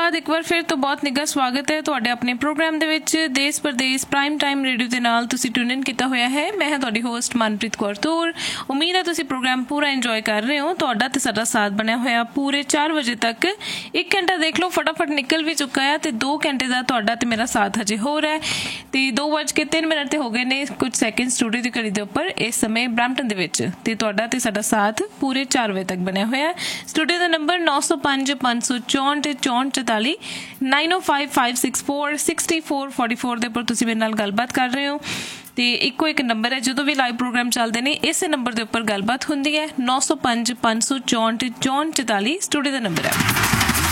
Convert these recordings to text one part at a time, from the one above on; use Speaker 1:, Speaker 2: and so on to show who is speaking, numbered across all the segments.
Speaker 1: ਬਾਅਦ ਇੱਕ ਵਾਰ ਫਿਰ ਤੋਂ ਬਹੁਤ ਨਿੱਘਾ ਸਵਾਗਤ ਹੈ ਤੁਹਾਡੇ ਆਪਣੇ ਪ੍ਰੋਗਰਾਮ ਦੇ ਵਿੱਚ ਦੇਸ਼ ਪ੍ਰਦੇਸ਼ ਪ੍ਰਾਈਮ ਟਾਈਮ ਰੇਡੀਓ ਦੇ ਨਾਲ ਤੁਸੀਂ ਟਿਊਨ ਇਨ ਕੀਤਾ ਹੋਇਆ ਹੈ। ਮੈਂ ਹਾਂ ਤੁਹਾਡੀ ਹੋਸਟ ਮਨਪ੍ਰੀਤ ਕੌਰ ਤੂਰ। ਉਮੀਦ ਹੈ ਤੁਸੀਂ ਪ੍ਰੋਗਰਾਮ ਪੂਰਾ ਇੰਜੋਏ ਕਰ ਰਹੇ ਹੋ। ਤੁਹਾਡਾ ਤੇ ਸਾਡਾ ਸਾਥ ਬਣਿਆ ਹੋਇਆ ਪੂਰੇ 4 ਵਜੇ ਤੱਕ। 1 ਘੰਟਾ ਦੇਖ ਲਓ ਫਟਾਫਟ ਨਿਕਲ ਵੀ ਚੁੱਕਾ ਹੈ ਤੇ 2 ਘੰਟੇ ਦਾ ਤੁਹਾਡਾ ਤੇ ਮੇਰਾ ਸਾਥ ਹਜੇ ਹੋ ਰਿਹਾ ਹੈ ਤੇ 2:03 ਤੇ ਹੋ ਗਏ ਨੇ ਕੁਝ ਸੈਕਿੰਡ ਸਟੂਡੀਓ ਦੀ ਘੜੀ ਦੇ ਉੱਪਰ ਇਸ ਸਮੇਂ ਬਰੈਂਪਟਨ ਦੇ ਵਿੱਚ ਤੇ ਤੁਹਾਡਾ ਤੇ ਸਾਡਾ ਸਾਥ ਪੂਰੇ 4 ਵਜੇ ਤੱਕ ਬਣਿਆ ਹੋਇਆ। ਸਟੂਡੀਓ ਦਾ ਨੰਬਰ 905 564 44 9055646444 ਦੇ ਉੱਪਰ ਤੁਸੀਂ ਮੇਰੇ ਨਾਲ ਗੱਲਬਾਤ ਕਰ ਰਹੇ ਹੋ ਤੇ ਇੱਕੋ ਇੱਕ ਨੰਬਰ ਹੈ ਜਦੋਂ ਵੀ ਲਾਈਵ ਪ੍ਰੋਗਰਾਮ ਚੱਲਦੇ ਨੇ ਇਸੇ ਨੰਬਰ ਦੇ ਉੱਪਰ ਗੱਲਬਾਤ ਹੁੰਦੀ ਹੈ। 905 564 44 ਸਟੂਡੀਓ ਦਾ ਨੰਬਰ ਹੈ।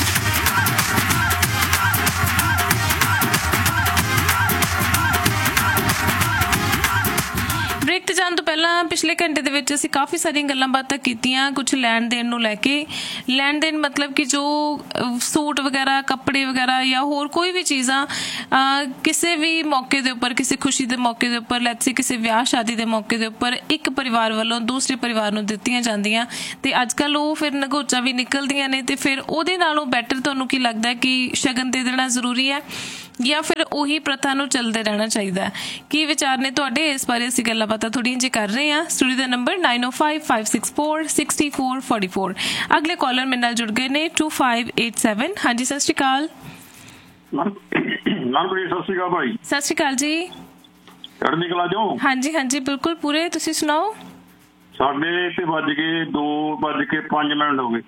Speaker 1: ਬ੍ਰੇਕ ਤੇ ਜਾਣ ਤੋਂ ਪਹਿਲਾਂ ਪਿਛਲੇ ਘੰਟੇ ਦੇ ਵਿੱਚ ਅਸੀਂ ਕਾਫੀ ਸਾਰੀਆਂ ਗੱਲਾਂ ਬਾਤਾਂ ਕੀਤੀਆਂ ਕੁਛ ਲੈਣ ਦੇਣ ਨੂੰ ਲੈ ਕੇ। ਲੈਣ ਦੇਣ ਮਤਲਬ ਕਿ ਜੋ ਸੂਟ ਵਗੈਰਾ ਕੱਪੜੇ ਵਗੈਰਾ ਜਾਂ ਹੋਰ ਕੋਈ ਵੀ ਚੀਜ਼ਾਂ ਕਿਸੇ ਵੀ ਮੌਕੇ ਦੇ ਉੱਪਰ ਕਿਸੇ ਖੁਸ਼ੀ ਦੇ ਮੌਕੇ ਦੇ ਉੱਪਰ ਲੈਟਸ ਸੇ ਕਿਸੇ ਵਿਆਹ ਸ਼ਾਦੀ ਦੇ ਮੌਕੇ ਦੇ ਉੱਪਰ ਇੱਕ ਪਰਿਵਾਰ ਵੱਲੋਂ ਦੂਸਰੇ ਪਰਿਵਾਰ ਨੂੰ ਦਿੱਤੀਆਂ ਜਾਂਦੀਆਂ ਤੇ ਅੱਜ ਕੱਲ੍ਹ ਉਹ ਫਿਰ ਨਗੋਚਾਂ ਵੀ ਨਿਕਲਦੀਆਂ ਨੇ ਤੇ ਫਿਰ ਉਹਦੇ ਨਾਲੋਂ ਬੈਟਰ ਤੁਹਾਨੂੰ ਕੀ ਲੱਗਦਾ ਕਿ ਸ਼ਗਨ ਦੇ ਦੇਣਾ ਜ਼ਰੂਰੀ ਹੈ ਜਾਂ ਫਿਰ ਉਹੀ ਪ੍ਰਥਾ ਨੂੰ ਚੱਲਦੇ ਰਹਿਣਾ ਚਾਹੀਦਾ ਹੈ? ਕੀ ਵਿਚਾਰ ਨੇ ਤੁਹਾਡੇ ਇਸ ਬਾਰੇ? ਅਸੀਂ ਗੱਲਾਂ ਬਾਤਾਂ ਥੋੜ੍ਹੀਆਂ ਜਿਹੀ ਕਰ ਰਹੇ ਹਾਂ। ਸਟੂਡੀਓ ਦਾ ਨੰਬਰ 9055646444। ਅਗਲੇ ਕਾਲਰ ਮੇਰੇ ਨਾਲ ਜੁੜ ਗਏ ਨੇ 2587। ਹਾਂਜੀ ਸਤਿ ਸ਼੍ਰੀ ਅਕਾਲ।
Speaker 2: ਸਤਿ ਸ਼੍ਰੀ ਅਕਾਲ ਭਾਈ।
Speaker 1: ਸਤਿ ਸ਼੍ਰੀ ਅਕਾਲ ਜੀ।
Speaker 2: ਚੜ੍ਹਦੀ ਕਲਾ ਚੋਂ?
Speaker 1: ਹਾਂਜੀ ਹਾਂਜੀ ਬਿਲਕੁਲ ਪੂਰੇ। ਤੁਸੀਂ ਸੁਣਾਓ?
Speaker 2: ਸਾਡੇ ਤੇ 2:05 ਹੋ ਗਏ।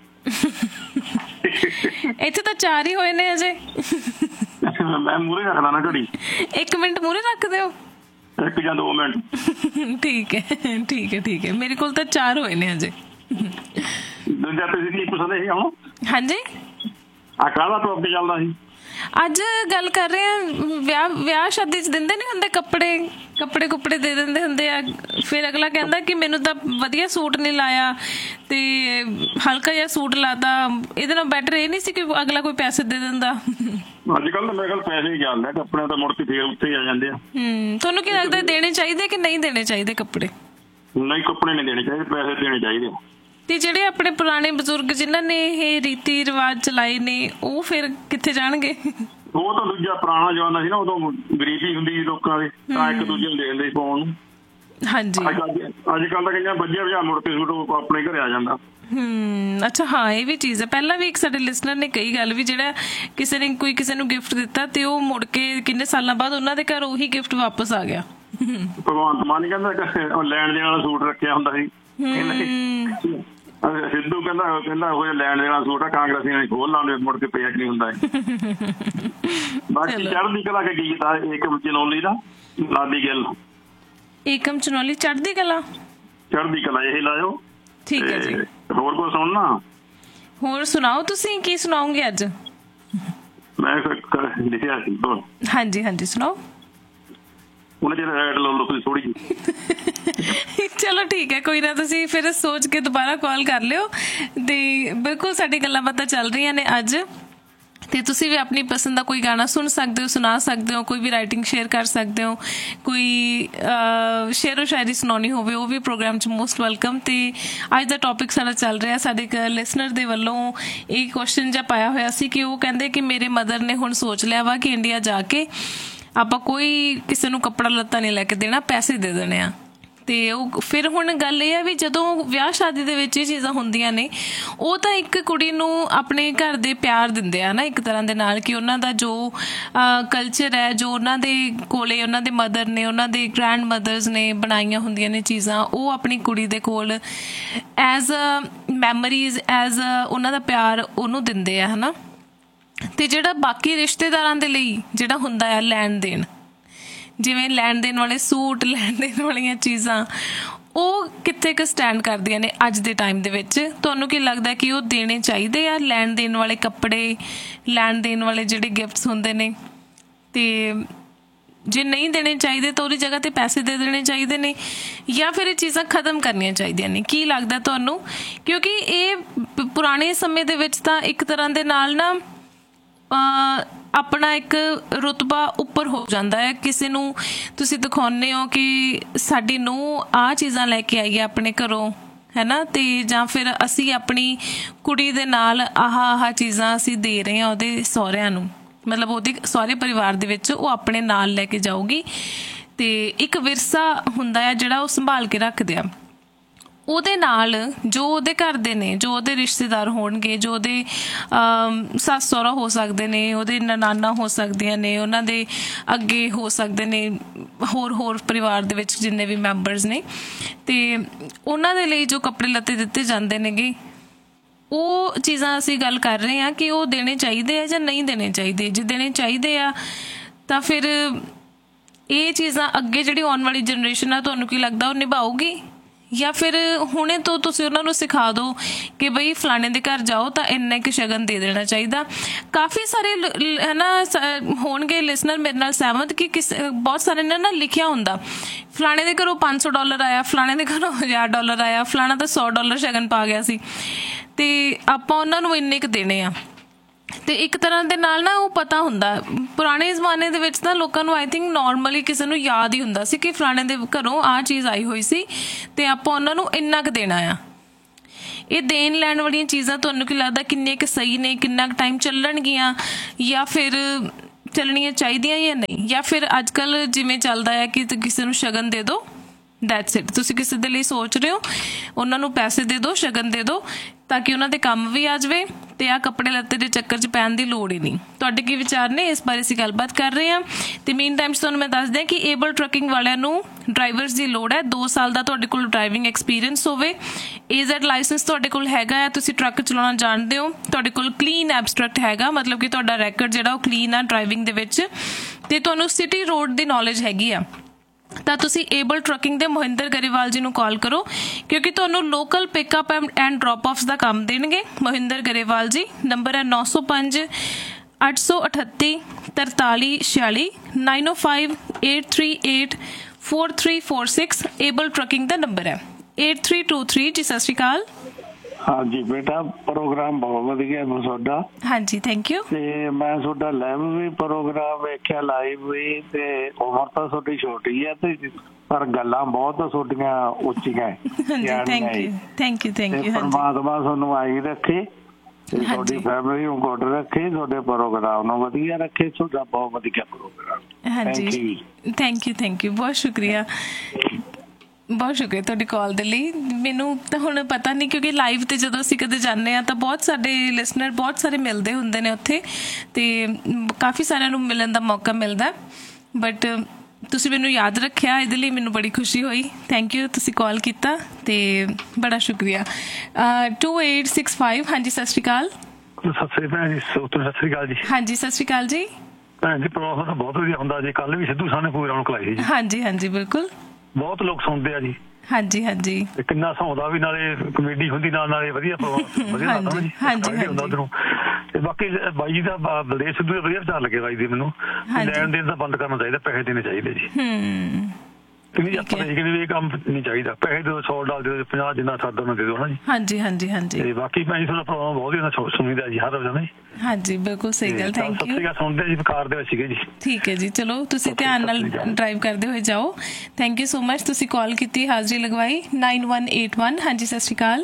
Speaker 1: ਇੱਥੇ ਤਾਂ 4 ਹੀ ਹੋਏ ਨੇ ਅਜੇ।
Speaker 2: ਮੈਂ ਮੂਹਰੇ ਰੱਖਦਾ ਨਾ ਘੜੀ।
Speaker 1: 1 ਮਿੰਟ ਮੂਹਰੇ ਰੱਖ ਦਿਓ।
Speaker 2: 1 ਜਾਂ 2 ਮਿੰਟ।
Speaker 1: ਠੀਕ ਹੈ ਠੀਕ ਹੈ ਠੀਕ ਹੈ। ਮੇਰੇ ਕੋਲ ਤਾਂ 4 ਹੋਏ ਨੇ ਅਜੇ।
Speaker 2: ਦੂਜਾ ਤੁਸੀਂ ਕੀ ਪੁੱਛਦੇ ਸੀ ਹੁਣ? ਹਾਂਜੀ ਆ ਕਾਹਦਾ ਟੌਪਿਕ ਚੱਲਦਾ ਸੀ?
Speaker 1: ਅੱਜ ਗੱਲ ਕਰ ਰਹੇ ਹਾਂ ਵਿਆਹ ਸ਼ਾਦੀ 'ਚ ਦਿੰਦੇ ਨਹੀਂ ਹੁੰਦੇ ਕੱਪੜੇ ਦੇ ਦਿੰਦੇ ਹੁੰਦੇ ਆ। ਫਿਰ ਅਗਲਾ ਕਹਿੰਦਾ ਕਿ ਮੈਨੂੰ ਤਾਂ ਵਧੀਆ ਸੂਟ ਨਹੀਂ ਲਾਇਆ ਤੇ ਹਲਕਾ ਜਿਹਾ ਸੂਟ ਲਾਤਾ। ਇਹਦੇ ਨਾਲ ਬੈਟਰ ਇਹ ਨਹੀਂ ਸੀ ਕਿ ਅਗਲਾ ਕੋਈ ਪੈਸੇ ਦੇ ਦਿੰਦਾ?
Speaker 2: ਅੱਜ ਕੱਲ ਤਾਂ ਮੇਰੇ ਕੋਲ ਪੈਸੇ ਹੀ ਚੱਲਦੇ ਕੱਪੜਿਆਂ ਤਾਂ ਮੁੜ ਕੇ ਫੇਰ ਉੱਤੇ ਆ ਜਾਂਦੇ ਆ।
Speaker 1: ਤੁਹਾਨੂੰ ਕੀ ਲੱਗਦਾ ਦੇਣੇ ਚਾਹੀਦੇ ਕਿ ਨਹੀਂ ਦੇਣੇ ਚਾਹੀਦੇ ਕੱਪੜੇ?
Speaker 2: ਨਹੀਂ ਕੱਪੜੇ ਨਹੀਂ ਦੇਣੇ ਚਾਹੀਦੇ, ਪੈਸੇ ਦੇਣੇ ਚਾਹੀਦੇ।
Speaker 1: ਤੇ ਜਿਹੜੇ ਆਪਣੇ ਪੁਰਾਣੇ ਬਜ਼ੁਰਗ ਜਿਨ੍ਹਾਂ ਨੇ ਇਹ ਰੀਤੀ ਰਿਵਾਜ ਚਲਾਏ ਨੇ ਉਹ ਫਿਰ ਕਿੱਥੇ ਜਾਣਗੇ?
Speaker 2: ਉਹ ਤਾਂ ਦੂਜਾ ਪੁਰਾਣਾ ਜ਼ਮਾਨਾ ਸੀ ਨਾ, ਉਦੋਂ ਗਰੀਬੀ ਹੁੰਦੀ ਸੀ ਲੋਕਾਂ ਦੀ ਤਾਂ ਇੱਕ ਦੂਜੇ ਨੂੰ ਦੇ ਦਿੰਦੇ ਸੀ ਪਾਉਣ ਨੂੰ। ਹਾਂਜੀ ਅੱਜ ਕੱਲ ਤਾਂ ਕਈਆਂ ਵੱਜਿਆ ਮੁੜ ਕੇ ਸੂਟ ਆਪਣੇ ਘਰੇ ਆ ਜਾਂਦਾ।
Speaker 1: ਅੱਛਾ ਹਾਂ ਇਹ ਵੀ ਚੀਜ਼ ਹੈ। ਪਹਿਲਾਂ ਵੀ ਇੱਕ ਸਾਡੇ ਲਿਸਨਰ ਨੇ ਕਹੀ ਗੱਲ ਵੀ ਜਿਹੜਾ ਕਿਸੇ ਨੇ ਕੋਈ ਕਿਸੇ ਨੂੰ ਗਿਫਟ ਦਿੱਤਾ ਤੇ ਉਹ ਮੁੜ ਕੇ ਕਿੰਨੇ ਸਾਲਾਂ ਬਾਅਦ ਉਹਨਾਂ ਦੇ ਘਰ ਉਹੀ ਗਿਫਟ ਵਾਪਸ ਆ ਗਿਆ।
Speaker 2: ਭਗਵੰਤ ਮਾਨ ਕਹਿੰਦਾ ਲੈਣ ਦੇਣ ਵਾਲਾ ਸੂਟ ਰੱਖਿਆ ਹੁੰਦਾ ਸੀ। ਸਿੱਧੂ ਕਹਿੰਦਾ ਉਹ ਲੈਣ ਦੇਣ ਵਾਲਾ ਸੂਟ ਆ ਕਾਂਗਰਸੀ ਨੇ ਖੋਲ ਲਾਉਣੇ ਮੁੜ ਕੇ ਪੈਕ ਨਹੀਂ ਹੁੰਦਾ। ਬਾਕੀ ਚੜ੍ਹਦੀ ਕਲਾ ਕੇ ਗੀਤ ਆ ਏਕਮ ਚਨੌਲੀ ਦਾ ਲਾਡੀ ਗਿੱਲ। ਏਕਮ ਚਨੌਲੀ ਚੜ੍ਹਦੀ ਕਲਾ ਇਹ ਲਾਇਓ। ਠੀਕ ਹੈ ਜੀ। ਹੋਰ ਕੋਈ ਸੁਣਨਾ? ਹੋਰ ਸੁਣਾਓ ਤੁਸੀਂ ਕੀ ਸੁਣਾਓਗੇ ਅੱਜ? ਮੈਂ ਲਿਖਿਆ ਸੀ। ਹਾਂਜੀ ਹਾਂਜੀ ਸੁਣਾਓ। ਚਲੋ ਠੀਕ ਹੈ ਕੋਈ ਨਾ ਤੁਸੀਂ ਫਿਰ ਸੋਚ ਕੇ ਦੁਬਾਰਾ ਕਾਲ ਕਰ ਲਿਓ ਤੇ ਬਿਲਕੁਲ ਸਾਡੀ ਗੱਲਾਂ ਬਾਤਾਂ ਚੱਲ ਰਹੀਆਂ ਨੇ ਅੱਜ ਤੇ ਤੁਸੀਂ ਵੀ ਆਪਣੀ ਪਸੰਦ ਦਾ ਕੋਈ ਗਾਣਾ ਸੁਣ ਸਕਦੇ ਹੋ ਸੁਣਾ ਸਕਦੇ ਹੋ ਕੋਈ ਵੀ ਰਾਈਟਿੰਗ ਸ਼ੇਅਰ ਕਰ ਸਕਦੇ ਹੋ ਕੋਈ ਸ਼ੇਅਰੋ ਸ਼ਾਇਰੀ ਸੁਣਾਉਣੀ ਹੋਵੇ ਉਹ ਵੀ ਪ੍ਰੋਗਰਾਮ 'ਚ ਮੋਸਟ ਵੈਲਕਮ। ਤੇ ਅੱਜ ਦਾ ਟੌਪਿਕ ਸਾਡਾ ਚੱਲ ਰਿਹਾ ਸਾਡੇ ਇੱਕ ਲਿਸਨਰ ਦੇ ਵੱਲੋਂ ਇਹ ਕੁਐਸਚਨ ਜਿਹਾ ਪਾਇਆ ਹੋਇਆ ਸੀ ਕਿ ਉਹ ਕਹਿੰਦੇ ਕਿ ਮੇਰੇ ਮਦਰ ਨੇ ਹੁਣ ਸੋਚ ਲਿਆ ਵਾ ਕਿ ਇੰਡੀਆ ਜਾ ਕੇ ਆਪਾਂ ਕੋਈ ਕਿਸੇ ਨੂੰ ਕੱਪੜਾ ਲੱਤਾ ਨਹੀਂ ਲੈ ਕੇ ਦੇਣਾ ਪੈਸੇ ਦੇ ਦੇਣੇ ਆ। ਤੇ ਉਹ ਫਿਰ ਹੁਣ ਗੱਲ ਇਹ ਹੈ ਵੀ ਜਦੋਂ ਵਿਆਹ ਸ਼ਾਦੀ ਦੇ ਵਿੱਚ ਇਹ ਚੀਜ਼ਾਂ ਹੁੰਦੀਆਂ ਨੇ ਉਹ ਤਾਂ ਇੱਕ ਕੁੜੀ ਨੂੰ ਆਪਣੇ ਘਰ ਦੇ ਪਿਆਰ ਦਿੰਦੇ ਆ ਨਾ ਇੱਕ ਤਰ੍ਹਾਂ ਦੇ ਨਾਲ ਕਿ ਉਹਨਾਂ ਦਾ ਜੋ ਕਲਚਰ ਹੈ ਜੋ ਉਹਨਾਂ ਦੇ ਕੋਲੇ ਉਹਨਾਂ ਦੇ ਮਦਰ ਨੇ ਉਹਨਾਂ ਦੇ ਗ੍ਰੈਂਡ ਮਦਰਸ ਨੇ ਬਣਾਈਆਂ ਹੁੰਦੀਆਂ ਨੇ ਚੀਜ਼ਾਂ ਉਹ ਆਪਣੀ ਕੁੜੀ ਦੇ ਕੋਲ ਐਜ਼ ਅ ਮੈਮਰੀਜ਼ ਐਜ਼ ਉਹਨਾਂ ਦਾ ਪਿਆਰ ਉਹਨੂੰ ਦਿੰਦੇ ਆ ਹੈ ਨਾ। ਤੇ ਜਿਹੜਾ ਬਾਕੀ ਰਿਸ਼ਤੇਦਾਰਾਂ ਦੇ ਲਈ ਜਿਹੜਾ ਹੁੰਦਾ ਆ ਲੈਣ ਦੇਣ ਜਿਵੇਂ ਲੈਣ ਦੇਣ ਵਾਲੇ ਸੂਟ ਲੈਣ ਦੇਣ ਵਾਲੀਆਂ ਚੀਜ਼ਾਂ ਉਹ ਕਿੱਥੇ ਕੁ ਸਟੈਂਡ ਕਰਦੀਆਂ ਨੇ ਅੱਜ ਦੇ ਟਾਈਮ ਦੇ ਵਿੱਚ? ਤੁਹਾਨੂੰ ਕੀ ਲੱਗਦਾ ਕਿ ਉਹ ਦੇਣੇ ਚਾਹੀਦੇ ਆ ਲੈਣ ਦੇਣ ਵਾਲੇ ਕੱਪੜੇ ਲੈਣ ਦੇਣ ਵਾਲੇ ਜਿਹੜੇ ਗਿਫਟਸ ਹੁੰਦੇ ਨੇ? ਤੇ ਜੇ ਨਹੀਂ ਦੇਣੇ ਚਾਹੀਦੇ ਤਾਂ ਉਹਦੀ ਜਗ੍ਹਾ ਤੇ ਪੈਸੇ ਦੇ ਦੇਣੇ ਚਾਹੀਦੇ ਨੇ ਜਾਂ ਫਿਰ ਇਹ ਚੀਜ਼ਾਂ ਖਤਮ ਕਰਨੀਆਂ ਚਾਹੀਦੀਆਂ ਨੇ? ਕੀ ਲੱਗਦਾ ਤੁਹਾਨੂੰ? ਕਿਉਂਕਿ ਇਹ ਪੁਰਾਣੇ ਸਮੇਂ ਦੇ ਵਿੱਚ ਤਾਂ ਇੱਕ ਤਰ੍ਹਾਂ ਦੇ ਨਾਲ ਨਾ ਆਪਣਾ ਇੱਕ ਰੁਤਬਾ ਉੱਪਰ ਹੋ ਜਾਂਦਾ ਹੈ। ਕਿਸੇ ਨੂੰ ਤੁਸੀਂ ਦਿਖਾਉਂਦੇ ਹੋ ਕਿ ਸਾਡੀ ਨੂੰਹ ਆਹ ਚੀਜ਼ਾਂ ਲੈ ਕੇ ਆਈ ਹੈ ਆਪਣੇ ਘਰੋਂ
Speaker 1: ਹੈ ਨਾ, ਤੇ ਜਾਂ ਫਿਰ ਅਸੀਂ ਆਪਣੀ ਕੁੜੀ ਦੇ ਨਾਲ ਆਹ ਚੀਜ਼ਾਂ ਅਸੀਂ ਦੇ ਰਹੇ ਹਾਂ ਉਹਦੇ ਸਹੁਰਿਆਂ ਨੂੰ, ਮਤਲਬ ਉਹਦੇ ਸਹੁਰੇ ਪਰਿਵਾਰ ਦੇ ਵਿੱਚ ਉਹ ਆਪਣੇ ਨਾਲ ਲੈ ਕੇ ਜਾਊਗੀ। ਤੇ ਇੱਕ ਵਿਰਸਾ ਹੁੰਦਾ ਆ ਜਿਹੜਾ ਉਹ ਸੰਭਾਲ ਕੇ ਰੱਖਦੇ ਆ। ਉਹਦੇ ਨਾਲ ਜੋ ਉਹਦੇ ਘਰ ਦੇ ਨੇ, ਜੋ ਉਹਦੇ ਰਿਸ਼ਤੇਦਾਰ ਹੋਣਗੇ, ਜੋ ਉਹਦੇ ਸੱਸ ਸਹੁਰਾ ਹੋ ਸਕਦੇ ਨੇ, ਉਹਦੇ ਨਨਾਨਾ ਹੋ ਸਕਦੀਆਂ ਨੇ, ਉਹਨਾਂ ਦੇ ਅੱਗੇ ਹੋ ਸਕਦੇ ਨੇ ਹੋਰ ਪਰਿਵਾਰ ਦੇ ਵਿੱਚ ਜਿੰਨੇ ਵੀ ਮੈਂਬਰਸ ਨੇ, ਤੇ ਉਹਨਾਂ ਦੇ ਲਈ ਜੋ ਕੱਪੜੇ ਲੱਤੇ ਦਿੱਤੇ ਜਾਂਦੇ ਨੇਗੇ, ਉਹ ਚੀਜ਼ਾਂ ਅਸੀਂ ਗੱਲ ਕਰ ਰਹੇ ਹਾਂ ਕਿ ਉਹ ਦੇਣੇ ਚਾਹੀਦੇ ਆ ਜਾਂ ਨਹੀਂ ਦੇਣੇ ਚਾਹੀਦੇ। ਜੇ ਦੇਣੇ ਚਾਹੀਦੇ ਆ ਤਾਂ ਫਿਰ ਇਹ ਚੀਜ਼ਾਂ ਅੱਗੇ ਜਿਹੜੀ ਆਉਣ ਵਾਲੀ ਜਨਰੇਸ਼ਨ ਆ, ਤੁਹਾਨੂੰ ਕੀ ਲੱਗਦਾ ਉਹ ਨਿਭਾਊਗੀ? ਜਾਂ ਫਿਰ ਹੁਣੇ ਤੋਂ ਤੁਸੀਂ ਉਹਨਾਂ ਨੂੰ ਸਿਖਾ ਦਿਓ ਕਿ ਬਈ ਫਲਾਣੇ ਦੇ ਘਰ ਜਾਓ ਤਾਂ ਇੰਨਾ ਕੁ ਸ਼ਗਨ ਦੇ ਦੇਣਾ ਚਾਹੀਦਾ। ਕਾਫੀ ਸਾਰੇ ਹੈ ਨਾ ਹੋਣਗੇ ਲਿਸਨਰ ਮੇਰੇ ਨਾਲ ਸਹਿਮਤ ਕਿ ਬਹੁਤ ਸਾਰੇ ਨੇ ਨਾ ਲਿਖਿਆ ਹੁੰਦਾ ਫਲਾਣੇ ਦੇ ਘਰੋਂ $500 ਆਇਆ, ਫਲਾਣੇ ਦੇ ਘਰੋਂ $1000 ਆਇਆ, ਫਲਾਣਾ ਤਾਂ $100 ਸ਼ਗਨ ਪਾ ਗਿਆ ਸੀ, ਤੇ ਆਪਾਂ ਉਹਨਾਂ ਨੂੰ ਇੰਨੇ ਕੁ ਦੇਣੇ ਆ। ਤੇ ਇੱਕ ਤਰ੍ਹਾਂ ਦੇ ਨਾਲ ਨਾ ਉਹ ਪਤਾ ਹੁੰਦਾ, ਪੁਰਾਣੇ ਜ਼ਮਾਨੇ ਦੇ ਵਿੱਚ ਤਾਂ ਲੋਕਾਂ ਨੂੰ ਆਈ ਥਿੰਕ ਨੋਰਮਲੀ ਕਿਸੇ ਨੂੰ ਯਾਦ ਹੀ ਹੁੰਦਾ ਸੀ ਕਿ ਫਲਾਣੇ ਦੇ ਘਰੋਂ ਆਹ ਚੀਜ਼ ਆਈ ਹੋਈ ਸੀ ਤੇ ਆਪਾਂ ਉਹਨਾਂ ਨੂੰ ਇੰਨਾ ਕੁ ਦੇਣਾ ਆ। ਇਹ ਦੇਣ ਲੈਣ ਵਾਲੀਆਂ ਚੀਜ਼ਾਂ ਤੁਹਾਨੂੰ ਕੀ ਲੱਗਦਾ ਕਿੰਨੇ ਕੁ ਸਹੀ ਨੇ, ਕਿੰਨਾ ਕੁ ਟਾਈਮ ਚੱਲਣਗੀਆਂ, ਜਾਂ ਫਿਰ ਚੱਲਣੀਆਂ ਚਾਹੀਦੀਆਂ ਜਾਂ ਨਹੀਂ? ਜਾਂ ਫਿਰ ਅੱਜ ਕੱਲ੍ਹ ਜਿਵੇਂ ਚੱਲਦਾ ਹੈ ਕਿ ਕਿਸੇ ਨੂੰ ਸ਼ਗਨ ਦੇ ਦਿਓ, ਦੈਟਸ ਇਟ, ਤੁਸੀਂ ਕਿਸੇ ਦੇ ਲਈ ਸੋਚ ਰਹੇ ਹੋ, ਉਹਨਾਂ ਨੂੰ ਪੈਸੇ ਦੇ ਦਿਓ, ਸ਼ਗਨ ਦੇ ਦਿਓ, ਤਾਂ ਕਿ ਉਹਨਾਂ ਦੇ ਕੰਮ ਵੀ ਆ ਜਾਵੇ ਤੇ ਆਹ ਕੱਪੜੇ ਲੱਤੇ ਦੇ ਚੱਕਰ 'ਚ ਪੈਣ ਦੀ ਲੋੜ ਹੀ ਨਹੀਂ। ਤੁਹਾਡੇ ਕੀ ਵਿਚਾਰ ਨੇ ਇਸ ਬਾਰੇ? ਅਸੀਂ ਗੱਲਬਾਤ ਕਰ ਰਹੇ ਹਾਂ। ਤੇ ਮੇਨ ਟਾਈਮ 'ਚ ਤੁਹਾਨੂੰ ਮੈਂ ਦੱਸ ਦਿਆਂ ਕਿ ਏਬਲ ਟਰੱਕਿੰਗ ਵਾਲਿਆਂ ਨੂੰ ਡਰਾਈਵਰਸ ਦੀ ਲੋੜ ਹੈ। 2 ਸਾਲ ਦਾ ਤੁਹਾਡੇ ਕੋਲ ਡਰਾਈਵਿੰਗ ਐਕਸਪੀਰੀਅੰਸ ਹੋਵੇ, AZ ਲਾਇਸੈਂਸ ਤੁਹਾਡੇ ਕੋਲ ਹੈਗਾ ਆ, ਤੁਸੀਂ ਟਰੱਕ ਚਲਾਉਣਾ ਜਾਣਦੇ ਹੋ, ਤੁਹਾਡੇ ਕੋਲ ਕਲੀਨ ਐਬਸਟਰੈਕਟ ਹੈਗਾ, ਮਤਲਬ ਕਿ ਤੁਹਾਡਾ ਰੈਕਡ ਜਿਹੜਾ ਉਹ ਕਲੀਨ ਆ ਡਰਾਈਵਿੰਗ ਦੇ ਵਿੱਚ, ਤੇ ਤੁਹਾਨੂੰ ਸਿਟੀ ਰੋਡ ਦੀ ਨੌਲੇਜ ਹੈਗੀ ਆ, ਤਾਂ ਤੁਸੀਂ ਏਬਲ ਟਰੱਕਿੰਗ ਦੇ ਮੋਹਿੰਦਰ ਗਰੇਵਾਲ ਜੀ ਨੂੰ ਕਾਲ ਕਰੋ, ਕਿਉਂਕਿ ਤੁਹਾਨੂੰ ਲੋਕਲ ਪਿਕਅਪ ਐਂਡ ਡ੍ਰੌਪ ਆਫਸ ਦਾ ਕੰਮ ਦੇਣਗੇ ਮੋਹਿੰਦਰ ਗਰੇਵਾਲ ਜੀ। ਨੰਬਰ ਹੈ 905 838 4346 905 838 4346। ਏਬਲ ਟਰੱਕਿੰਗ ਦਾ ਨੰਬਰ ਹੈ 8323 ਜੀ। ਸਤਿ ਸ਼੍ਰੀ ਅਕਾਲ।
Speaker 3: ਹਾਂਜੀ ਬੇਟਾ, ਪ੍ਰੋਗਰਾਮ ਬਹੁਤ ਵਧੀਆ ਤੁਹਾਡਾ।
Speaker 1: ਹਾਂਜੀ, ਥੈਂਕ ਯੂ।
Speaker 3: ਤੇ ਮੈਂ ਤੁਹਾਡਾ ਲਾਈਵ ਵੀ ਪ੍ਰੋਗਰਾਮ ਵੇਖਿਆ, ਲਾਈਵ ਵੀ, ਤੇ ਉਮਰ ਤਾਂ ਤੁਹਾਡੀ ਛੋਟੀ ਹੈ ਤੇ ਪਰ ਗੱਲਾਂ ਬਹੁਤ ਤੁਹਾਡੀਆਂ ਉੱਚੀਆਂ ਹੈ।
Speaker 1: Thank you.
Speaker 3: ਪਰਮਾਤਮਾ ਤੁਹਾਨੂੰ ਆਈ ਰੱਖੇ, ਤੁਹਾਡੀ ਫੈਮਿਲੀ ਨੂੰ ਗੁੱਡ ਰੱਖੇ, ਤੁਹਾਡੇ ਪ੍ਰੋਗਰਾਮ ਨੂੰ ਵਧੀਆ ਰੱਖੇ। ਤੁਹਾਡਾ ਬਹੁਤ ਵਧੀਆ ਪ੍ਰੋਗਰਾਮ।
Speaker 1: ਹਾਂਜੀ, ਥੈਂਕ ਯੂ, ਬਹੁਤ ਸ਼ੁਕਰੀਆ ਤੁਹਾਡੀ ਕਾਲ ਦੇ ਲਈ। ਮੈਨੂੰ ਤਾਂ ਹੁਣ ਪਤਾ ਨਹੀਂ, ਕਿਉਂਕਿ ਲਾਈਵ ਤੇ ਜਦੋਂ ਅਸੀਂ ਕਦੇ ਜਾਂਦੇ ਹਾਂ ਤਾਂ ਬਹੁਤ ਸਾਡੇ ਲਿਸਨਰ ਬਹੁਤ ਸਾਰੇ ਮਿਲਦੇ ਹੁੰਦੇ ਨੇ ਉੱਥੇ, ਤੇ ਕਾਫੀ ਸਾਰਿਆਂ ਨੂੰ ਮਿਲਣ ਦਾ ਮੌਕਾ ਮਿਲਦਾ, ਬਟ ਤੁਸੀਂ ਮੈਨੂੰ ਯਾਦ ਰੱਖਿਆ, ਇਹਦੇ ਲਈ ਮੈਨੂੰ ਬੜੀ ਖੁਸ਼ੀ ਹੋਈ। ਥੈਂਕ ਯੂ, ਤੁਸੀਂ ਕਾਲ ਕੀਤਾ ਤੇ ਬੜਾ ਸ਼ੁਕਰੀਆ। 2865। ਹਾਂਜੀ, ਸਤਿ ਸ਼੍ਰੀ ਅਕਾਲ।
Speaker 4: ਸਤਿ ਸ਼੍ਰੀ ਅਕਾਲ ਜੀ।
Speaker 1: ਹਾਂਜੀ, ਸਤਿ ਸ਼੍ਰੀ ਅਕਾਲ ਜੀ।
Speaker 4: ਭੈਣ ਜੀ, ਪ੍ਰੋਗਰਾਮ ਬਹੁਤ ਵਧੀਆ ਹੁੰਦਾ ਜੀ। ਕੱਲ ਵੀ ਸਿੱਧੂ ਸਾਹਿਬ ਨੇ ਪੂਰੀ ਰੌਣਕ ਲਾਈ ਸੀ।
Speaker 1: ਹਾਂਜੀ, ਬਿਲਕੁਲ,
Speaker 4: ਬਹੁਤ ਲੋਕ ਸੁਣਦੇ ਆ ਜੀ।
Speaker 1: ਹਾਂਜੀ।
Speaker 4: ਕਿੰਨਾ ਸੌਂਦਾ ਵੀ, ਨਾਲੇ ਕਮੇਡੀ ਹੁੰਦੀ, ਨਾਲੇ ਵਧੀਆ ਪ੍ਰੋਗਰਾਮ, ਵਧੀਆ ਲੱਗਦਾ ਜੀ। ਹੁੰਦਾ ਉਧਰੋਂ। ਤੇ ਬਾਕੀ ਬਾਈ ਜੀ ਦਾ, ਬਲਦੇਵ ਸਿੱਧੂ ਦਾ ਵਧੀਆ ਵਿਚਾਰ ਲੱਗੇ ਬਾਈ ਜੀ ਮੈਨੂੰ। ਲੈਣ ਦੇਣ ਦਾ ਬੰਦ ਕਰਨਾ ਚਾਹੀਦਾ, ਪੈਸੇ ਦੇਣੇ ਚਾਹੀਦੇ ਜੀ। ਕਹਿੰਦੀ ਆਪਾਂ ਇਹ ਕੰਮ ਨਹੀਂ ਚਾਹੀਦਾ, ਪੈਸੇ ਦਿਓ, $100 ਦੇ ਦਿਓ, 50 ਜਿੰਨਾ ਸਾਦਾ ਉਹਨਾਂ ਦੇ ਦਿਓ ਨਾ ਜੀ। ਹਾਂਜੀ। ਤੇ ਬਾਕੀ ਭੈਣ ਜੀ ਤੁਹਾਡਾ ਪ੍ਰੋਗਰਾਮ ਬਹੁਤ ਹੀ ਸੁਣੀਦਾ ਜੀ ਹਰ ਰੋਜ਼।
Speaker 1: ਹਾਂਜੀ, ਬਿਲਕੁਲ ਸਹੀ ਗੱਲ। Thank you.
Speaker 4: ਸੁਣਦੇ ਜੀ, ਕਾਰ ਦੇ ਵਿੱਚ ਸੀਗੇ ਜੀ।
Speaker 1: ਠੀਕ ਹੈ ਜੀ, ਚਲੋ ਤੁਸੀਂ ਧਿਆਨ ਨਾਲ ਡਰਾਈਵ ਕਰਦੇ ਹੋਏ ਜਾਓ। ਥੈਂਕ ਯੂ ਸੋ ਮਚ, ਤੁਸੀਂ ਕਾਲ ਕੀਤੀ, ਹਾਜ਼ਰੀ ਲਗਵਾਈ। 9181। ਹਾਂਜੀ, ਸਤਿ ਸ਼੍ਰੀ ਅਕਾਲ।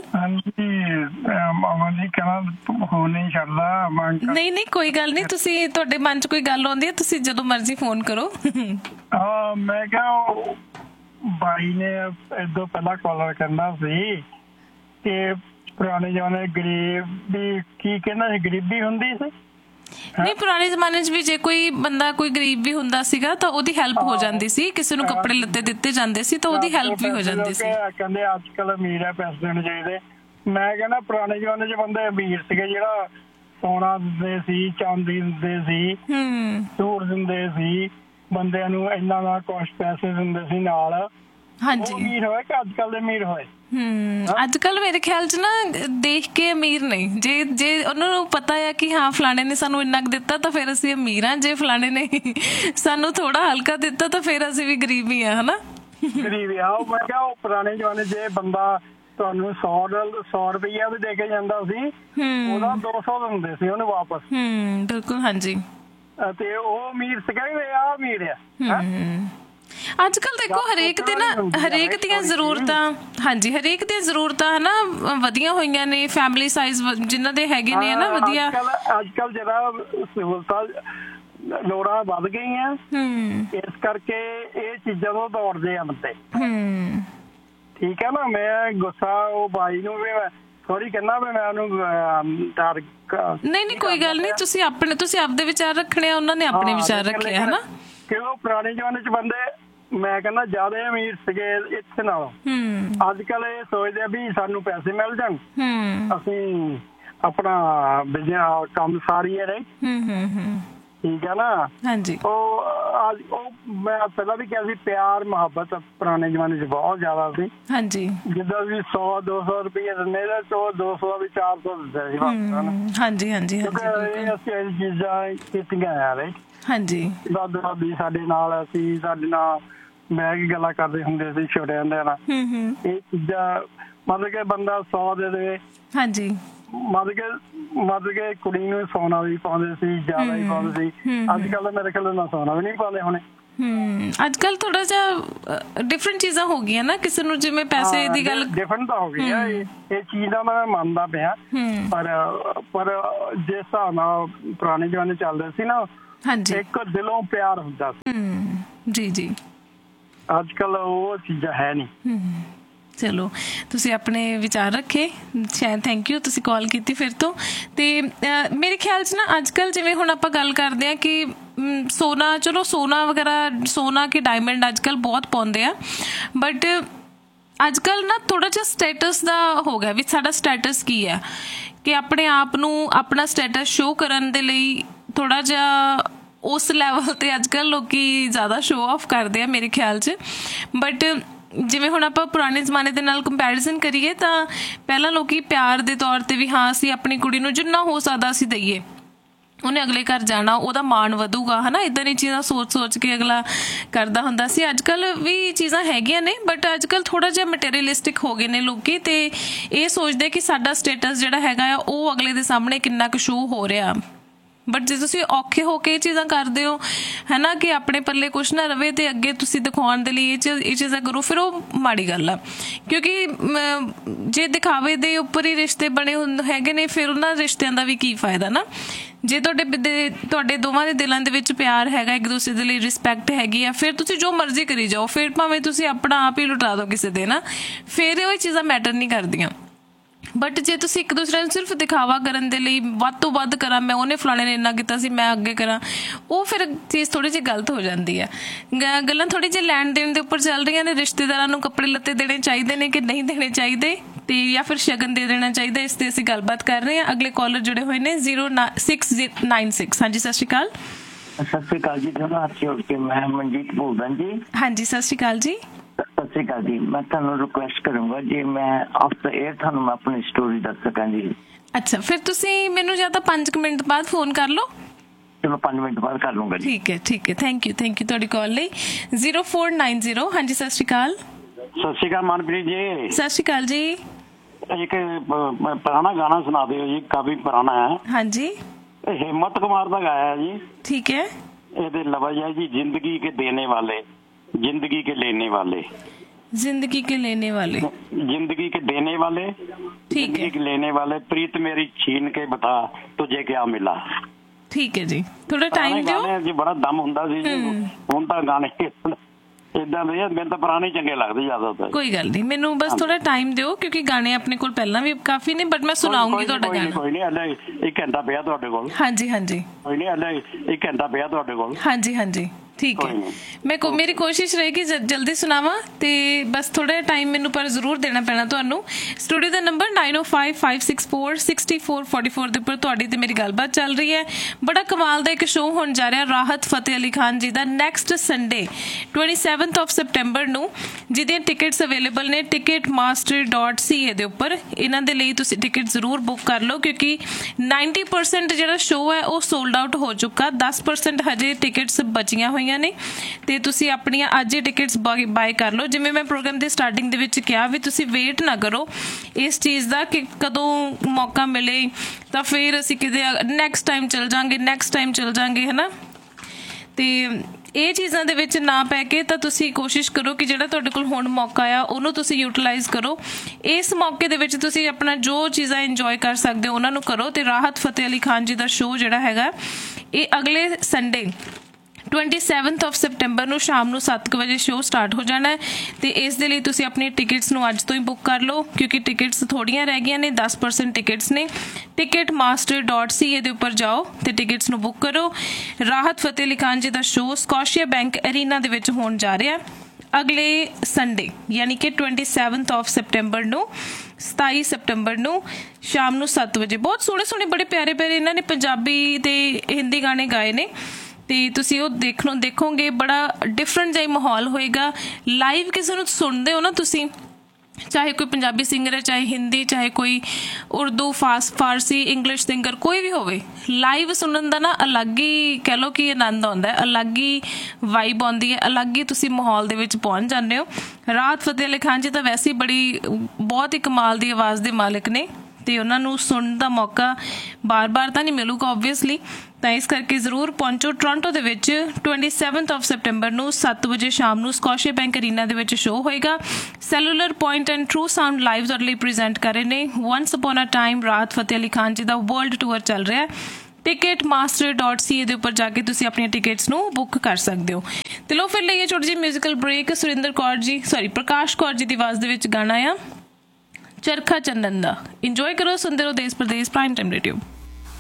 Speaker 1: ਨਹੀਂ, ਕੋਈ ਗੱਲ ਨਹੀਂ, ਤੁਸੀਂ, ਤੁਹਾਡੇ ਮਨ 'ਚ ਕੋਈ ਗੱਲ ਆਉਂਦੀ ਹੈ, ਤੁਸੀਂ ਜਦੋਂ ਮਰਜ਼ੀ ਫੋਨ ਕਰੋ।
Speaker 5: ਮੈਂ ਕਿਹਾ ਬਾਈ ਨੇ ਇਦੋਂ ਪਹਿਲਾਂ ਕਾਲਰ ਕਰਨਾ ਸੀ ਕਿ ਪੁਰਾਣੇ ਜ਼ਮਾਨੇ ਗਰੀਬੀ, ਕੀ ਕਹਿੰਦਾ ਸੀ, ਗਰੀਬੀ ਹੁੰਦੀ ਸੀ।
Speaker 1: ਨਹੀਂ, ਪੁਰਾਣੇ ਜ਼ਮਾਨੇ 'ਚ ਵੀ ਜੇ ਕੋਈ ਬੰਦਾ, ਕੋਈ ਗਰੀਬ ਵੀ ਹੁੰਦਾ ਸੀਗਾ ਤਾਂ ਉਹਦੀ ਹੈਲਪ ਹੋ ਜਾਂਦੀ ਸੀ, ਕਿਸੇ ਨੂੰ ਕੱਪੜੇ ਲੱਤੇ ਦਿੱਤੇ ਜਾਂਦੇ ਸੀ ਤਾਂ ਉਹਦੀ ਹੈਲਪ ਵੀ ਹੋ ਜਾਂਦੀ ਸੀ।
Speaker 5: ਕਹਿੰਦੇ ਅੱਜ ਕੱਲ ਅਮੀਰ ਹੈ, ਪੈਸੇ ਦੇਣੇ ਚਾਹੀਦੇ। ਮੈਂ ਕਹਿੰਦਾ ਪੁਰਾਣੇ ਜ਼ਮਾਨੇ 'ਚ ਬੰਦੇ ਅਮੀਰ ਸੀਗੇ, ਜਿਹੜਾ ਸੋਨਾ ਦਿੰਦੇ ਸੀ, ਚਾਂਦੀ ਦਿੰਦੇ ਸੀ, ਸੂਟ ਦਿੰਦੇ ਸੀ ਬੰਦਿਆਂ ਨੂੰ, ਇੰਨਾ ਨਾ ਕੁਛ ਪੈਸੇ ਦਿੰਦੇ ਸੀ ਨਾਲ। ਹਾਂਜੀ, ਅਮੀਰ ਹੋਏ ਕਿ ਅੱਜ ਕੱਲ ਦੇ ਅਮੀਰ ਹੋਏ?
Speaker 1: ਅੱਜ ਕੱਲ ਮੇਰੇ ਖਿਆਲ 'ਚ ਨਾ ਦੇਖ ਕੇ ਅਮੀਰ ਨਹੀਂ, ਜੇ ਉਹਨਾਂ ਨੂੰ ਪਤਾ ਆ ਕਿ ਹਾਂ ਫਲਾਣੇ ਨੇ ਸਾਨੂੰ ਇੰਨਾ ਕੁ ਦਿੱਤਾ ਤਾਂ ਫਿਰ ਅਸੀਂ ਅਮੀਰ ਹਾਂ, ਜੇ ਫਲਾਣੇ ਨੇ ਸਾਨੂੰ ਥੋੜਾ ਹਲਕਾ ਦਿੱਤਾ ਤਾਂ ਫਿਰ ਅਸੀਂ ਵੀ ਗਰੀਬ ਹੀ ਆ, ਹਨਾ।
Speaker 5: ਗਰੀਬ ਆ। ਮੈਂ ਕਿਹਾ ਉਹ ਪੁਰਾਣੇ ਜ਼ਮਾਨੇ ਜੇ ਬੰਦਾ ਤੁਹਾਨੂੰ $100 ਰੁਪਈਆ ਵੀ ਦੇ ਕੇ ਜਾਂਦਾ ਸੀ, ਉਹਦਾ 200 ਦਿੰਦੇ ਸੀ ਉਹਨੂੰ ਵਾਪਸ।
Speaker 1: ਬਿਲਕੁਲ, ਹਾਂਜੀ।
Speaker 5: ਤੇ ਉਹ ਅਮੀਰ ਸੀਗਾ, ਆ ਅਮੀਰ ਆ।
Speaker 1: ਅੱਜ ਕੱਲ ਦੇਖੋ ਹਰੇਕ ਦੇ ਨਾ ਹਰੇਕ ਦੀਆਂ ਜ਼ਰੂਰਤਾਂ, ਹਾਂਜੀ ਹਰੇਕ ਦੀਆਂ ਜ਼ਰੂਰਤਾਂ ਹਨਾ ਵਧੀਆਂ ਹੋਈਆਂ ਨੇ, ਫੈਮਿਲੀ ਸਾਈਜ਼ ਜਿਨ੍ਹਾਂ ਦੇ ਹੈਗੇ ਨੇ ਹਨਾ ਵਧੀਆ।
Speaker 5: ਅੱਜ ਕੱਲ ਜਿਹੜਾ ਸਹੂਲਤਾਂ ਲੋੜਾਂ ਵੱਧ ਗਈਆਂ, ਇਸ ਕਰਕੇ ਇਹ ਚੀਜ਼ਾਂ ਤੋਂ ਦੌੜਦੇ ਆ ਬੰਦੇ। ਠੀਕ ਹੈ ਨਾ, ਮੈਂ ਗੁੱਸਾ ਉਹ ਬਾਈ ਨੂੰ ਵੀ ਸੌਰੀ ਕਹਿੰਦਾ ਵੀ ਮੈਂ ਉਹਨੂੰ
Speaker 1: ਨਹੀਂ ਕੋਈ ਗੱਲ ਨਹੀਂ, ਤੁਸੀਂ ਆਪਦੇ ਵਿਚਾਰ ਰੱਖਣੇ ਆ, ਉਹਨਾਂ ਨੇ ਆਪਣੇ ਵਿਚਾਰ ਰੱਖੇ ਹਨਾ।
Speaker 5: ਕਿਉਂ ਪੁਰਾਣੇ ਜ਼ਮਾਨੇ ਚ ਬੰਦੇ ਮੈਂ ਕਹਿੰਦਾ ਜ਼ਿਆਦਾ ਅਮੀਰ ਸੀਗੇ ਇੱਥੇ ਨਾਲੋਂ। ਅੱਜ ਕੱਲ ਇਹ ਸੋਚਦੇ ਆ ਵੀ ਸਾਨੂੰ ਪੈਸੇ ਮਿਲ ਜਾਣ, ਅਸੀਂ ਆਪਣਾ ਬਿਜ਼ਨਸ ਕੰਮ ਸਾਰੀਏ ਰਹੇ। ਠੀਕ ਹੈ ਨਾ,
Speaker 1: ਹਾਂਜੀ।
Speaker 5: ਉਹ ਮੈਂ ਪਹਿਲਾਂ ਵੀ ਕਿਹਾ ਸੀ, ਪਿਆਰ ਮੁਹੱਬਤ ਪੁਰਾਣੇ ਜ਼ਮਾਨੇ 'ਚ ਬਹੁਤ ਜ਼ਿਆਦਾ ਸੀ।
Speaker 1: ਹਾਂਜੀ,
Speaker 5: ਜਿੱਦਾਂ ਵੀ 100-200 ਰੁਪਏ ਦਿੰਦੇ ਨੇ, 200 ਵੀ 400 ਦਿੰਦੇ ਸੀ।
Speaker 1: ਹਾਂਜੀ ਹਾਂਜੀ
Speaker 5: ਅਸੀਂ ਇਹ ਚੀਜ਼ਾਂ ਕੀਤੀਆਂ ਯਾਰ।
Speaker 1: ਹਾਂਜੀ,
Speaker 5: ਦਾਦੀ ਸਾਡੇ ਨਾਲ ਬਹਿ ਕੇ ਗੱਲਾਂ ਕਰਦੇ ਹੁੰਦੇ ਸੀ ਛੋਟੇ ਹੁੰਦਿਆਂ ਨਾਲ। ਇਹ ਚੀਜ਼ਾਂ ਮਤਲਬ ਕਿ ਬੰਦਾ 100 ਦੇ ਦੇਵੇ।
Speaker 1: ਹਾਂਜੀ,
Speaker 5: ਮਤਲਬ ਕਿ ਕੁੜੀ ਨੂੰ ਸੋਨਾ ਵੀ ਪਾਉਂਦੇ ਸੀ, ਜ਼ਿਆਦਾ ਹੀ ਪਾਉਂਦੇ ਸੀ। ਅੱਜ ਕੱਲ ਮੇਰੇ ਖਿਆਲ ਨਾਲ ਸੋਨਾ ਵੀ ਨਹੀਂ ਪਾਉਂਦੇ ਹੋਣੇ।
Speaker 1: ਅੱਜ ਕੱਲ ਥੋੜਾ ਜਿਹਾ ਡਿਫਰੈਂਟ ਚੀਜ਼ਾਂ ਹੋ ਗਈਆਂ ਨਾ, ਕਿਸੇ ਨੂੰ ਜਿਵੇਂ ਪੈਸੇ ਦੀ ਗੱਲ
Speaker 5: ਡਿਫਰੈਂਟ ਤਾਂ ਹੋ ਗਈ ਆ। ਇਹ ਚੀਜ਼ ਦਾ ਮੈਂ ਮੰਨਦਾ ਪਿਆ, ਪਰ ਜਿਸ ਹਿਸਾਬ ਨਾਲ ਪੁਰਾਣੇ ਜ਼ਮਾਨੇ ਚੱਲਦੇ ਸੀ ਨਾ, ਇੱਕ ਦਿਲੋਂ ਪਿਆਰ ਹੁੰਦਾ ਸੀ।
Speaker 1: ਜੀ ਜੀ,
Speaker 5: ਅੱਜ ਕੱਲ ਉਹ ਚੀਜ਼ਾਂ ਹੈ ਨਹੀਂ।
Speaker 1: ਚਲੋ ਤੁਸੀਂ ਆਪਣੇ ਵਿਚਾਰ ਰੱਖੇ, ਸ਼ਾਇਦ ਥੈਂਕ ਯੂ ਤੁਸੀਂ ਕਾਲ ਕੀਤੀ ਫਿਰ ਤੋਂ। ਤੇ ਮੇਰੇ ਖਿਆਲ 'ਚ ਨਾ ਅੱਜ ਕੱਲ੍ਹ ਜਿਵੇਂ ਹੁਣ ਆਪਾਂ ਗੱਲ ਕਰਦੇ ਹਾਂ ਕਿ ਸੋਨਾ, ਚਲੋ ਸੋਨਾ ਵਗੈਰਾ, ਸੋਨਾ ਕਿ ਡਾਇਮੰਡ ਅੱਜ ਕੱਲ੍ਹ ਬਹੁਤ ਪਾਉਂਦੇ ਆ, ਬਟ ਅੱਜ ਕੱਲ੍ਹ ਨਾ ਥੋੜ੍ਹਾ ਜਿਹਾ ਸਟੇਟਸ ਦਾ ਹੋ ਗਿਆ ਵੀ ਸਾਡਾ ਸਟੇਟਸ ਕੀ ਹੈ, ਕਿ ਆਪਣੇ ਆਪ ਨੂੰ ਆਪਣਾ ਸਟੇਟਸ ਸ਼ੋਅ ਕਰਨ ਦੇ ਲਈ ਥੋੜ੍ਹਾ ਜਿਹਾ ਉਸ ਲੈਵਲ 'ਤੇ ਅੱਜ ਕੱਲ੍ਹ ਲੋਕੀ ਜ਼ਿਆਦਾ ਸ਼ੋਅ ਆਫ ਕਰਦੇ ਆ ਮੇਰੇ ਖਿਆਲ 'ਚ। ਬਟ ਜਿਵੇਂ ਹੁਣ ਆਪਾਂ ਪੁਰਾਣੇ ਜ਼ਮਾਨੇ ਦੇ ਨਾਲ ਕੰਪੈਰੀਜ਼ਨ ਕਰੀਏ ਤਾਂ ਪਹਿਲਾਂ ਲੋਕੀ ਪਿਆਰ ਦੇ ਤੌਰ 'ਤੇ ਵੀ ਹਾਂ ਅਸੀਂ ਆਪਣੀ ਕੁੜੀ ਨੂੰ ਜਿੰਨਾ ਹੋ ਸਕਦਾ ਅਸੀਂ ਦਈਏ, ਉਹਨੇ ਅਗਲੇ ਘਰ ਜਾਣਾ, ਉਹਦਾ ਮਾਣ ਵਧੂਗਾ ਹੈ ਨਾ, ਇੱਦਾਂ ਦੀਆਂ ਚੀਜ਼ਾਂ ਸੋਚ ਕੇ ਅਗਲਾ ਕਰਦਾ ਹੁੰਦਾ ਸੀ। ਅੱਜ ਕੱਲ੍ਹ ਵੀ ਚੀਜ਼ਾਂ ਹੈਗੀਆਂ ਨੇ, ਬਟ ਅੱਜ ਕੱਲ੍ਹ ਥੋੜ੍ਹਾ ਜਿਹਾ ਮਟੀਰੀਅਲਿਸਟਿਕ ਹੋ ਗਏ ਨੇ ਲੋਕੀ, ਅਤੇ ਇਹ ਸੋਚਦੇ ਕਿ ਸਾਡਾ ਸਟੇਟਸ ਜਿਹੜਾ ਹੈਗਾ ਆ ਉਹ ਅਗਲੇ ਦੇ ਸਾਹਮਣੇ ਕਿੰਨਾ ਕੁ ਸ਼ੋਅ ਹੋ ਰਿਹਾ। ਬਟ ਜੇ ਤੁਸੀਂ ਔਖੇ ਹੋ ਕੇ ਇਹ ਚੀਜ਼ਾਂ ਕਰਦੇ ਹੋ ਹੈ ਨਾ, ਕਿ ਆਪਣੇ ਪੱਲੇ ਕੁਛ ਨਾ ਰਵੇ ਅਤੇ ਅੱਗੇ ਤੁਸੀਂ ਦਿਖਾਉਣ ਦੇ ਲਈ ਇਹ ਚੀਜ਼ਾਂ ਕਰੋ, ਫਿਰ ਉਹ ਮਾੜੀ ਗੱਲ ਆ। ਕਿਉਂਕਿ ਜੇ ਦਿਖਾਵੇ ਦੇ ਉੱਪਰ ਹੀ ਰਿਸ਼ਤੇ ਬਣੇ ਹੈਗੇ ਨੇ, ਫਿਰ ਉਹਨਾਂ ਰਿਸ਼ਤਿਆਂ ਦਾ ਵੀ ਕੀ ਫਾਇਦਾ ਨਾ। ਜੇ ਤੁਹਾਡੇ ਦੋਵਾਂ ਦੇ ਦਿਲਾਂ ਦੇ ਵਿੱਚ ਪਿਆਰ ਹੈਗਾ, ਇੱਕ ਦੂਸਰੇ ਦੇ ਲਈ ਰਿਸਪੈਕਟ ਹੈਗੀ ਆ, ਫਿਰ ਤੁਸੀਂ ਜੋ ਮਰਜ਼ੀ ਕਰੀ ਜਾਓ, ਫਿਰ ਭਾਵੇਂ ਤੁਸੀਂ ਆਪਣਾ ਆਪ ਹੀ ਲੁਟਾ ਦਿਓ ਕਿਸੇ ਦੇ ਨਾ, ਫਿਰ ਉਹ ਚੀਜ਼ਾਂ ਮੈਟਰ ਨਹੀਂ ਕਰਦੀਆਂ। ਬਟ ਜੇ ਤੁਸੀਂ ਇੱਕ ਦੂਸਰੇ ਨੂੰ ਸਿਰਫ ਦਿਖਾਵਾ ਕਰਨ ਦੇ ਲਈ ਵੱਧ ਤੋਂ ਵੱਧ ਕਰਾਂ, ਮੈਂ ਉਹਨੇ ਫਲਾਣੇ ਨੇ ਇੰਨਾ ਕੀਤਾ ਸੀ ਮੈਂ ਅੱਗੇ ਕਰਾਂ, ਉਹ ਫਿਰ ਚੀਜ਼ ਥੋੜ੍ਹੀ ਜਿਹੀ ਗਲਤ ਹੋ ਜਾਂਦੀ ਹੈ। ਗੱਲਾਂ ਥੋੜ੍ਹੀ ਜਿਹੀ ਲੈਣ ਦੇਣ ਦੇ ਉੱਪਰ ਚੱਲ ਰਹੀਆਂ ਨੇ, ਰਿਸ਼ਤੇਦਾਰਾਂ ਨੂੰ ਕੱਪੜੇ ਲੱਤੇ ਦੇਣੇ ਚਾਹੀਦੇ ਨੇ ਕਿ ਨਹੀਂ ਦੇਣੇ ਚਾਹੀਦੇ, ਤੇ ਜਾਂ ਫਿਰ ਸ਼ਗਨ ਦੇ ਦੇਣਾ ਚਾਹੀਦਾ, ਇਸ 'ਤੇ ਅਸੀਂ ਗੱਲਬਾਤ ਕਰ ਰਹੇ ਹਾਂ। ਅਗਲੇ ਕਾਲਰ ਜੁੜੇ ਹੋਏ ਨੇ 0696। ਹਾਂਜੀ ਸਤਿ ਸ਼੍ਰੀ ਅਕਾਲ।
Speaker 6: ਸਤਿ ਸ਼੍ਰੀ ਅਕਾਲ ਜੀ, ਮੈਂ ਮਨਜੀਤ ਬੋਲਦਾ ਜੀ।
Speaker 1: ਹਾਂਜੀ ਸਤਿ ਸ਼੍ਰੀ ਅਕਾਲ ਜੀ।
Speaker 6: ਸਤਿ ਸ਼੍ਰੀ ਅਕਾਲ ਜੀ, ਮੈਂ ਤੁਹਾਨੂੰ ਰਿਕੁਐਸਟ ਕਰੂੰਗਾ ਜੇ ਮੈਂ ਆਫ ਦ ਏਅਰ ਤੁਹਾਨੂੰ ਮੈਂ ਆਪਣੀ ਸਟੋਰੀ ਦੱਸ ਸਕਾਂ ਜੀ।
Speaker 1: ਅੱਛਾ, ਫਿਰ ਤੁਸੀਂ ਮੈਨੂੰ ਜਾਂ ਤਾਂ 5 ਮਿੰਟ ਬਾਅਦ ਫੋਨ ਕਰ ਲਓ।
Speaker 6: ਚਲੋ 5 ਮਿੰਟ ਬਾਅਦ ਕਰ ਲੂੰਗਾ ਜੀ।
Speaker 1: ਠੀਕ ਹੈ, ਥੈਂਕ ਯੂ ਤੁਹਾਡੀ ਕਾਲ ਲਈ। 0490। ਹਾਂਜੀ ਸਤਿ ਸ਼੍ਰੀ ਅਕਾਲ।
Speaker 3: ਸਤਿ ਸ਼੍ਰੀ ਅਕਾਲ ਮਨਪ੍ਰੀਤ ਜੀ।
Speaker 1: ਸਤਿ ਸ਼੍ਰੀ ਅਕਾਲ ਜੀ।
Speaker 3: ਇੱਕ ਪੁਰਾਣਾ ਗਾਣਾ ਸੁਣਾ ਦਿਓ ਜੀ, ਕਾਫੀ ਪੁਰਾਣਾ ਹੈ।
Speaker 1: ਹਾਂਜੀ,
Speaker 3: ਹਿੰਮਤ ਕੁਮਾਰ ਦਾ ਗਾਇਆ ਜੀ।
Speaker 1: ਠੀਕ ਹੈ।
Speaker 3: ਇਹਦੇ ਲਫ਼ਜ਼ ਹੈ ਜੀ, ਜ਼ਿੰਦਗੀ ਕੇ ਦੇने वाले, जिंदगी के लेने वाले,
Speaker 1: जिंदगी के लेने वाले,
Speaker 3: जिंदगी के देने वाले, जिंदगी के लेने वाले, प्रीत मेरी छीन के बता तुझे क्या मिला।
Speaker 1: ठीक है जी, थोड़ा टाइम दियो
Speaker 3: जी, बड़ा दम ਹੁੰਦਾ ਸੀ ਜੀ। ਹੁਣ ਤਾਂ ਗਾਣੇ ਇਦਾਂ ਦੇ ਮੈਨੂੰ ਤਾਂ ਪੁਰਾਣੇ ਚੰਗੇ ਲੱਗਦੇ ਜ਼ਿਆਦਾ। ਤਾਂ
Speaker 1: ਕੋਈ ਗੱਲ ਨਹੀਂ, ਮੈਨੂੰ ਬਸ ਥੋੜਾ ਟਾਈਮ ਦਿਓ ਕਿਉਂਕਿ ਗਾਣੇ ਆਪਣੇ ਕੋਲ ਪਹਿਲਾਂ ਵੀ ਕਾਫੀ ਨੇ, ਬਟ ਮੈਂ ਸੁਣਾਉਂਗੀ ਤੁਹਾਡਾ ਗਾਣਾ।
Speaker 3: ਕੋਈ ਨਹੀਂ, ਹਲੇ 1 ਘੰਟਾ ਪਿਆ ਤੁਹਾਡੇ ਕੋਲ।
Speaker 1: ਹਾਂਜੀ
Speaker 3: ਕੋਈ ਨਹੀਂ, ਹਲੇ 1 ਘੰਟਾ ਪਿਆ ਤੁਹਾਡੇ ਕੋਲ।
Speaker 1: ਹਾਂਜੀ ਠੀਕ ਹੈ। ਮੇਰੀ ਕੋਸ਼ਿਸ਼ ਰਹੇਗੀ ਜਲਦੀ ਸੁਣਾਵਾਂ, ਤੇ ਬਸ ਥੋੜਾ ਟਾਈਮ ਮੈਨੂੰ ਪਰ ਜ਼ਰੂਰ ਦੇਣਾ ਪੈਣਾ ਤੁਹਾਨੂੰ। ਸਟੂਡੀਓ ਦਾ ਨੰਬਰ 9055646444 ਦੇ ਉੱਪਰ ਤੁਹਾਡੀ ਤੇ ਮੇਰੀ ਗੱਲਬਾਤ ਚੱਲ ਰਹੀ ਹੈ। ਬੜਾ ਕਮਾਲ ਦਾ ਇੱਕ ਸ਼ੋਅ ਹੋਣ ਜਾ ਰਿਹਾ ਰਾਹਤ ਫਤਿਹ ਅਲੀ ਖਾਨ ਜੀ ਦਾ ਨੈਕਸਟ ਸੰਡੇ 27 ਸੈਪਟੈਂਬਰ ਨੂੰ, ਜਿਹਦੀਆਂ ਟਿਕਟਸ ਅਵੇਲੇਬਲ ਨੇ ticketmaster.ca ਦੇ ਉੱਪਰ। ਇਹਨਾਂ ਦੇ ਲਈ ਤੁਸੀਂ ਟਿਕਟ ਜ਼ਰੂਰ ਬੁੱਕ ਕਰ ਲਓ ਕਿਉਂਕਿ 90% ਜਿਹੜਾ ਸ਼ੋਅ ਹੈ ਉਹ ਸੋਲਡ ਆਊਟ ਹੋ ਚੁੱਕਾ, 10% ਹਜੇ ਟਿਕਟਸ ਬਚੀਆਂ ਹੋਈਆਂ ਨੇ, ਤੇ ਤੁਸੀਂ ਆਪਣੀਆਂ ਅੱਜ ਹੀ ਟਿਕਟਸ ਬਾਏ ਕਰ ਲਓ। ਜਿਵੇਂ ਮੈਂ ਪ੍ਰੋਗਰਾਮ ਦੇ ਸਟਾਰਟਿੰਗ ਦੇ ਵਿੱਚ ਕਿਹਾ ਵੀ ਤੁਸੀਂ ਵੇਟ ਨਾ ਕਰੋ ਇਸ ਚੀਜ਼ ਦਾ ਕਿ ਕਦੋਂ ਮੌਕਾ ਮਿਲੇ ਤਾਂ ਫਿਰ ਅਸੀਂ ਕਿਤੇ ਨੈਕਸਟ ਟਾਈਮ ਚਲ ਜਾਾਂਗੇ ਹੈ ਨਾ। ਤੇ ਇਹ ਚੀਜ਼ਾਂ ਦੇ ਵਿੱਚ ਨਾ ਪੈ ਕੇ ਤਾਂ ਤੁਸੀਂ ਕੋਸ਼ਿਸ਼ ਕਰੋ ਕਿ ਜਿਹੜਾ ਤੁਹਾਡੇ ਕੋਲ ਹੁਣ ਮੌਕਾ ਆ ਉਹਨੂੰ ਤੁਸੀਂ ਯੂਟਿਲਾਈਜ਼ ਕਰੋ। ਇਸ ਮੌਕੇ ਦੇ ਵਿੱਚ ਤੁਸੀਂ ਆਪਣਾ ਜੋ ਚੀਜ਼ਾਂ ਇੰਜੋਏ ਕਰ ਸਕਦੇ ਹੋ ਉਹਨਾਂ ਨੂੰ ਕਰੋ। ਤੇ ਰਾਹਤ ਫਤਿਹ ਅਲੀ ਖਾਨ ਜੀ ਦਾ ਸ਼ੋਅ ਜਿਹੜਾ ਹੈਗਾ ਇਹ ਅਗਲੇ ਸੰਡੇ 27 ਆਫ ਸੈਪਟੈਂਬਰ ਨੂੰ ਸ਼ਾਮ ਨੂੰ 7 ਵਜੇ ਸ਼ੋਅ ਸਟਾਰਟ ਹੋ ਜਾਣਾ ਹੈ। ਤੇ ਇਸ ਦੇ ਲਈ ਤੁਸੀਂ ਆਪਣੀ ਟਿਕਟਸ ਨੂੰ ਅੱਜ ਤੋਂ ਹੀ ਬੁੱਕ ਕਰ ਲਓ ਕਿਉਂਕਿ ਟਿਕਟਸ ਥੋੜੀਆਂ ਰਹਿ ਗਈਆਂ ਨੇ, 10% ਟਿਕਟਸ ਨੇ। ticketmaster.ca ਦੇ ਉੱਪਰ ਜਾਓ ਤੇ ਟਿਕਟਸ ਨੂੰ ਬੁੱਕ ਕਰੋ। ਰਾਹਤ ਫਤਿਹ ਅਲੀ ਖਾਨ ਜੀ ਦਾ ਸ਼ੋਅ ਸਕੋਸ਼ੀਆ ਬੈਂਕ ਅਰੀਨਾ ਦੇ ਵਿੱਚ ਹੋਣ ਜਾ ਰਿਹਾ ਅਗਲੇ ਸੰਡੇ ਯਾਨੀ ਕਿ 27 ਆਫ ਸੈਪਟੈਂਬਰ ਨੂੰ 27 ਸੈਪਟੈਂਬਰ ਨੂੰ ਸ਼ਾਮ ਨੂੰ 7 ਵਜੇ। ਬਹੁਤ ਸੋਹਣੇ ਸੋਹਣੇ ਬੜੇ ਪਿਆਰੇ ਪਿਆਰੇ ਇਹਨਾਂ ਨੇ ਪੰਜਾਬੀ ਤੇ ਹਿੰਦੀ ਗਾਣੇ ਗਾਏ ਨੇ ਤੇ ਤੁਸੀਂ ਉਹ ਦੇਖੋਗੇ। ਬੜਾ ਡਿਫਰੈਂਟ ਜਿਹਾ ਮਾਹੌਲ ਹੋਏਗਾ। ਲਾਈਵ ਕਿਸੇ ਨੂੰ ਸੁਣਦੇ ਹੋ ਨਾ ਤੁਸੀਂ, ਚਾਹੇ ਕੋਈ ਪੰਜਾਬੀ ਸਿੰਗਰ ਹੈ, ਚਾਹੇ ਹਿੰਦੀ, ਚਾਹੇ ਕੋਈ ਉਰਦੂ, ਫਾਰਸੀ, ਇੰਗਲਿਸ਼ ਸਿੰਗਰ, ਕੋਈ ਵੀ ਹੋਵੇ, ਲਾਈਵ ਸੁਣਨ ਦਾ ਨਾ ਅਲੱਗ ਹੀ ਕਹਿ ਲਓ ਕਿ ਆਨੰਦ ਆਉਂਦਾ ਹੈ, ਅਲੱਗ ਹੀ ਵਾਈਬ ਆਉਂਦੀ ਹੈ, ਅਲੱਗ ਹੀ ਤੁਸੀਂ ਮਾਹੌਲ ਦੇ ਵਿੱਚ ਪਹੁੰਚ ਜਾਂਦੇ ਹੋ। ਰਾਹਤ ਫਤਿਹ ਅਲੀ ਖਾਨ ਜੀ ਤਾਂ ਵੈਸੇ ਹੀ ਬਹੁਤ ਹੀ ਕਮਾਲ ਦੀ ਆਵਾਜ਼ ਦੇ ਮਾਲਕ ਨੇ ਤੇ ਉਹਨਾਂ ਨੂੰ ਸੁਣਨ ਦਾ ਮੌਕਾ ਬਾਰ-ਬਾਰ ਤਾਂ ਨਹੀਂ ਮਿਲੂਗਾ ਓਬਵੀਅਸਲੀ। ਤਾਂ ਇਸ ਕਰਕੇ ਜ਼ਰੂਰ ਪਹੁੰਚੋ। ਟੋਰਾਂਟੋ ਦੇ ਵਿੱਚ 27 ਆਫ ਸੈਪਟੈਂਬਰ ਨੂੰ 7 ਵਜੇ ਸ਼ਾਮ ਨੂੰ ਸਕੋਸ਼ੀਆ ਬੈਂਕ ਅਰੀਨਾ ਦੇ ਵਿੱਚ ਸ਼ੋਅ ਹੋਏਗਾ। Cellular point and true sound live ਤੁਹਾਡੇ ਲਈ ਪ੍ਰੈਜ਼ੈਂਟ ਕਰ ਰਹੇ ਨੇ ਵਨਸ ਅਪਨ ਅ ਟਾਈਮ ਰਾਹਤ ਫਤਿਹ ਅਲੀ ਖਾਨ ਜੀ ਦਾ ਵਰਲਡ ਟੂਰ ਚੱਲ ਰਿਹਾ ਹੈ। ticketmaster.ca ਦੇ ਉੱਪਰ ਜਾ ਕੇ ਤੁਸੀਂ ਆਪਣੀਆਂ ਟਿਕਟਸ ਨੂੰ ਬੁੱਕ ਕਰ ਸਕਦੇ ਹੋ। ਤੇ ਲੋ ਫਿਰ ਲਈਏ ਛੋਟੀ ਜਿਹੀ ਮਿਊਜ਼ੀਕਲ ਬ੍ਰੇਕ। ਪ੍ਰਕਾਸ਼ ਕੌਰ ਜੀ ਦੀ ਆਵਾਜ਼ ਦੇ ਵਿੱਚ ਗਾਣਾ ਆ ਚਰਖਾ ਚੰਦਨ ਦਾ। ਇੰਜੋਏ ਕਰੋ, ਸੁਣਦੇ ਰਹੋ ਦੇਸ਼ ਪ੍ਰਦੇਸ਼ ਪ੍ਰਾਈਮ ਟਾਈਮ ਰੇਡੀਓ।